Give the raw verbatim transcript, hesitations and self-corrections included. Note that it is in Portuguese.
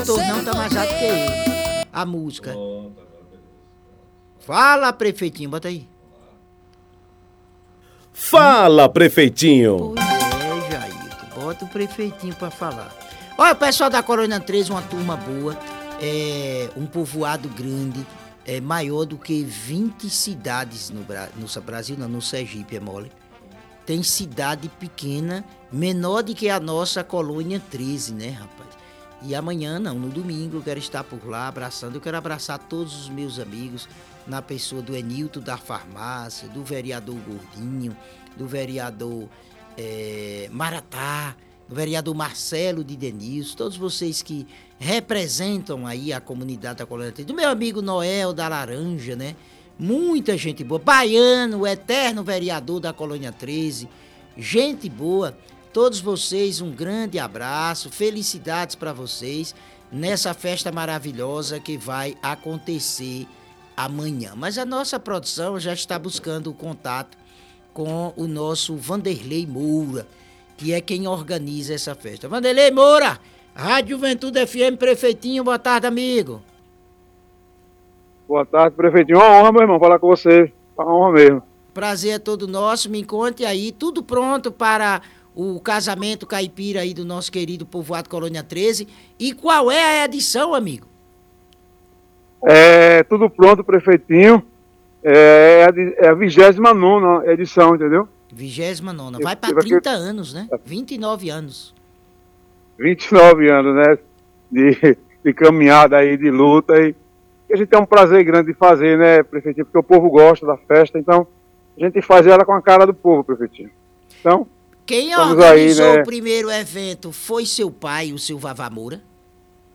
Não tá mais alto que eu. A música. Fala, prefeitinho, bota aí. Fala, prefeitinho. Pois é, Jair, bota o prefeitinho pra falar. Olha, o pessoal da Colônia treze, uma turma boa, é um povoado grande, é maior do que vinte cidades no, Bra... no Brasil, não, no Sergipe, é mole. Tem cidade pequena, menor do que a nossa Colônia treze, né, rapaz? E amanhã, não, no domingo, eu quero estar por lá abraçando, eu quero abraçar todos os meus amigos, na pessoa do Enilton da farmácia, do vereador Gordinho, do vereador é, Maratá, do vereador Marcelo de Denilson, todos vocês que representam aí a comunidade da Colônia treze, do meu amigo Noel da Laranja, né? Muita gente boa, Baiano, o eterno vereador da Colônia treze, gente boa. Todos vocês, um grande abraço, felicidades para vocês nessa festa maravilhosa que vai acontecer amanhã. Mas a nossa produção já está buscando o contato com o nosso Vanderlei Moura, que é quem organiza essa festa. Vanderlei Moura, Rádio Juventude F M, prefeitinho, boa tarde, amigo. Boa tarde, prefeitinho. Uma honra, meu irmão, falar com você. Uma honra mesmo. Prazer é todo nosso, me conte aí, tudo pronto para o casamento caipira aí do nosso querido povoado Colônia treze. E qual é a edição, amigo? É tudo pronto, prefeitinho. É a, é a vigésima nona edição, entendeu? Vigésima nona. Vai para trinta anos, né? vinte e nove anos. vinte e nove anos, né? De, de caminhada aí, de luta. E a gente tem um prazer grande de fazer, né, prefeitinho? Porque o povo gosta da festa, então a gente faz ela com a cara do povo, prefeitinho. Então... Quem organizou aí, né? O primeiro evento foi seu pai, o seu Vavá Moura?